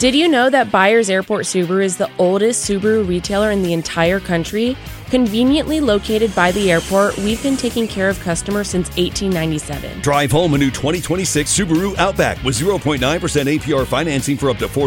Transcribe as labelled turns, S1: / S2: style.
S1: Did you know that Byers Airport Subaru is the oldest Subaru retailer in the entire country? Conveniently located by the airport, we've been taking care of customers since 1897.
S2: Drive home a new 2026 Subaru Outback with 0.9% APR financing for up to 4